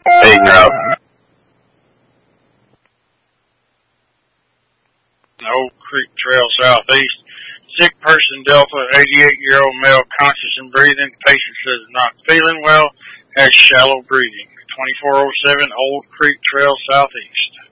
Hey, you're out. Old Creek Trail Southeast. Sick person, Delta, 88-year-old male, conscious and breathing. Patient says not feeling well, has shallow breathing. 2407 Old Creek Trail Southeast.